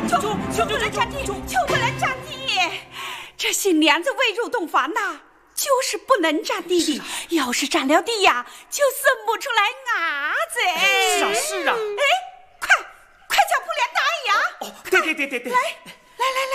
求不来占地，求不来占地！这新娘子未入洞房呐，就是不能占地的。要是占了地呀，就生不出来伢子。 是啊。 哎，快叫妇联答应呀！ 对。 来。